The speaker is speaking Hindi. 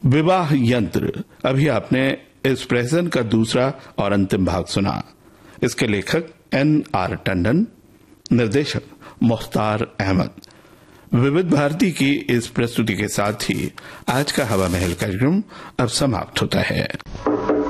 विवाह यंत्र। अभी आपने इस प्रहसन का दूसरा और अंतिम भाग सुना। इसके लेखक N.R. टंडन, निर्देशक मुख्तार अहमद। विविध भारती की इस प्रस्तुति के साथ ही आज का हवा महल कार्यक्रम अब समाप्त होता है।